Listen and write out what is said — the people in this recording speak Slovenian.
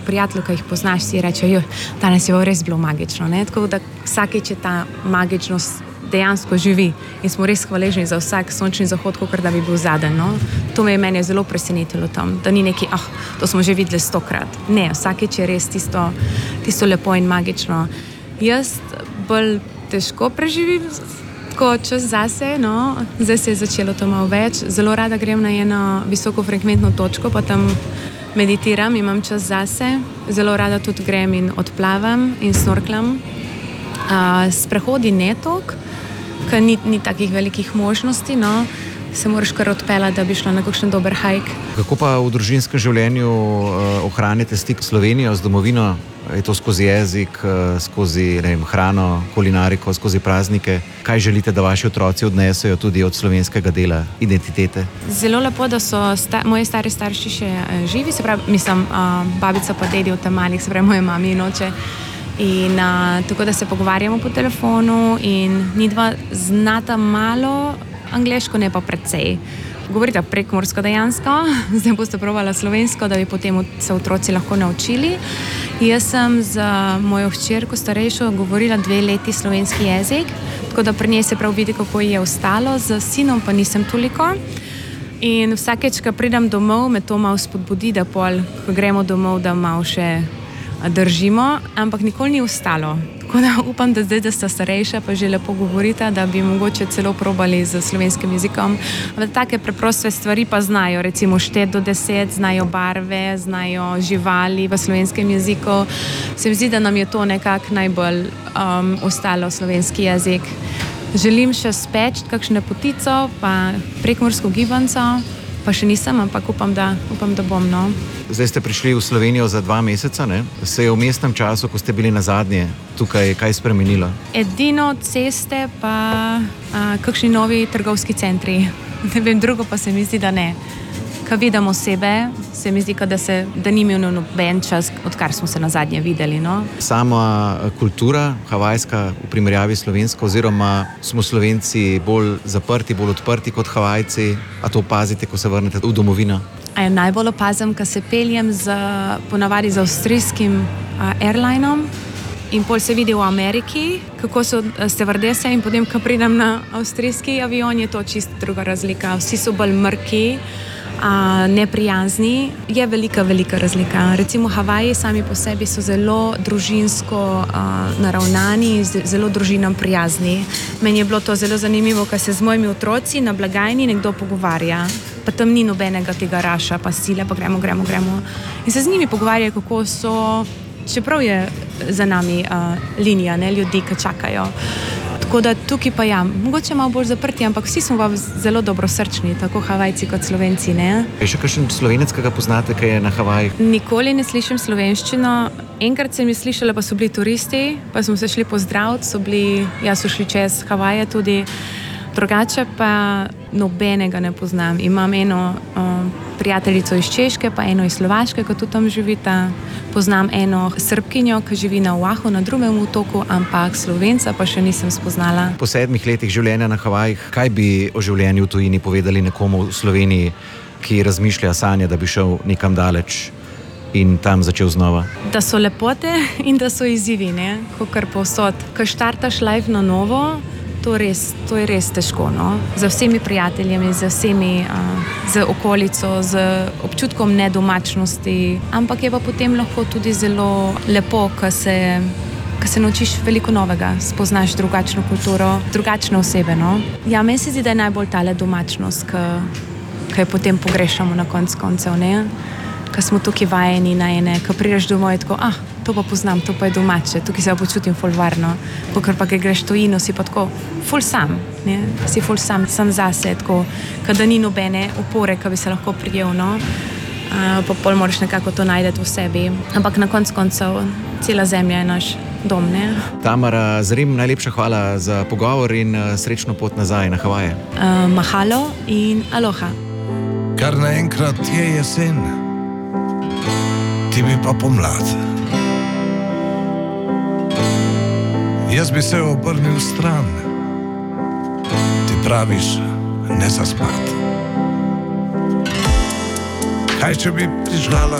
prijateljev, ki jih poznaš, si rečejo, danes je res bilo magično. Ne? Tako da vsakeč je ta magičnost dejansko živi in smo res hvaležni za vsak sončni zahod, kot da bi bil zadnji. No? To me je meni zelo presenetilo tam, da ni neki, to smo že videli 100-krat. Ne, vsakeč je res tisto lepo in magično. Jaz bolj težko preživim tako čas zase, no, zdaj se je začelo to malo več. Zelo rada grem na eno visokofrekventno točko, pa tam meditiram, imam čas zase. Zelo rada tudi grem in odplavam in snorklam. Sprehodi ne toliko, ker ni takih velikih možnosti, no. Se moraš kar odpeljati, da bi šla na kakšen dober hajk. Kako pa v družinskem življenju ohranite stik s Slovenijo, z domovino? Je to skozi jezik, skozi hrano, kulinariko, skozi praznike? Kaj želite, da vaši otroci odnesejo tudi od slovenskega dela identitete? Zelo lepo, da so moji stari starši še živi, se pravi, babica pa dedi v Tamalih, se pravi, moje mami in oče. In tako da se pogovarjamo po telefonu in midva znata malo angleško, ne pa precej. Govorite prekmursko dejansko, zdaj boste probala slovensko, da bi potem se otroci lahko naučili. Jaz sem z mojo hčerko starejšo govorila 2 leti slovenski jezik, tako da pri njej se prav vidi, kako ji je ostalo, z sinom pa nisem toliko. In vsakeč, ko pridem domov, me to malo spodbudi, da pol, ko gremo domov, da malo še držimo, ampak nikoli ni ostalo. Tako da upam, da zdaj, da sta starejša, pa že lepo govorita, da bi mogoče celo probali z slovenskim jezikom. Ampak take preproste stvari pa znajo, recimo šteti do 10, znajo barve, znajo živali v slovenskem jeziku. Se mi zdi, da nam je to nekako najbolj ostalo slovenski jezik. Želim še speči kakšne potico, pa prekmursko gibanco, pa še nisem, ampak upam, da bom, no. Zdaj ste prišli v Slovenijo za 2 meseca, ne? Se je v mestnem času, ko ste bili nazadnje tukaj, kaj spremenilo? Edino ceste pa kakšni novi trgovski centri. Ne vem, drugo pa se mi zdi, da ne. Ko vidim osebe, se mi zdi, da ni imel noben čas, odkar smo se nazadnje videli, no. Sama kultura havajska v primerjavi slovensko, oziroma smo Slovenci bolj zaprti, bolj odprti kot Havajci, a to opazite, ko se vrnete v domovino? Najbolj opazim, ko se peljem ponavadi z avstrijskim airlinom in pol se vidi v Ameriki, kako so stevardese in potem, ko pridem na avstrijski avion, je to čisto druga razlika. Vsi so bolj mrki, neprijazni. Je velika razlika. Recimo Havaji sami po sebi so zelo družinsko naravnani, zelo družinam prijazni. Meni je bilo to zelo zanimivo, ko se z mojimi otroci na blagajni nekdo pogovarja, pa tam ni nobenega tega raša, pa sile, pa gremo. In se z njimi pogovarjajo, kako so, čeprav je za nami linija, ne, ljudi, ki čakajo. Tako da tukaj pa mogoče malo bolj zaprti, ampak vsi smo pa zelo dobrosrčni, tako Havajci kot Slovenci, ne. Je še kakšen Slovenec, ki ga poznate, ki je na Havajih? Nikoli ne slišim slovenščino. Enkrat sem jih slišala, pa so bili turisti, pa smo se šli pozdraviti, so šli čez Havaje tudi. Drugače pa nobenega ne poznam. Imam eno prijateljico iz Češke, pa eno iz Slovaške, ki tudi tam živita. Poznam eno Srbkinjo, ki živi na Oahu, na drugem otoku, ampak Slovenca pa še nisem spoznala. Po 7 letih življenja na Havajih, kaj bi o življenju v tujini povedali nekomu v Sloveniji, ki razmišlja, sanja, da bi šel nekam daleč in tam začel znova? Da so lepote in da so izzivi, ne? Kakor povsod. Ko štartaš life na novo, to je res težko, no? Z vsemi prijateljami, z okolico, z občutkom nedomačnosti, ampak je pa potem lahko tudi zelo lepo, ko se naučiš veliko novega, spoznaš drugačno kulturo, drugačne osebe, no? Ja, meni se zdi, da je najbolj tale domačnost, ki jo potem pogrešamo na koncev, ne? Ko smo tukaj vajeni na ene, ko prideš domov je tako, to pa poznam, to pa je domače, tukaj se počutim ful varno. Kakor pa, ko greš tujino, si pa tako ful sam, ne? Si ful sam zase, tako, kada ni nobene opore, ki bi se lahko prijel, no? Pa pol moraš nekako to najdeti v sebi. Ampak na koncev, cela zemlja je naš dom, ne? Tamara Zrim, najlepša hvala za pogovor in srečno pot nazaj na Havaje. Mahalo in aloha. Kar naenkrat je jesen, ti bi pa pomlad. Jaz bi se obrnil stran, ti praviš, ne zaspat. Kaj če bi prižgala